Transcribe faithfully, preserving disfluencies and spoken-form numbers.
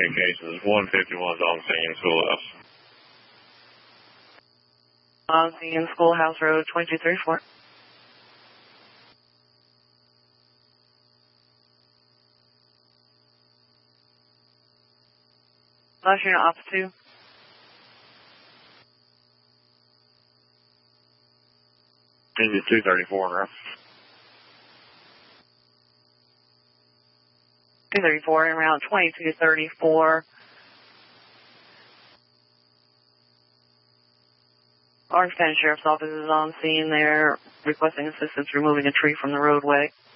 communications. one fifty-one's on scene, Schoolhouse. On scene, Schoolhouse Road, twenty-two thirty-four. Last unit, off two. Engine two thirty-four, bro. two thirty-four, en route twenty-two thirty-four. Our Spanish Sheriff's Office is on scene there, requesting assistance removing a tree from the roadway.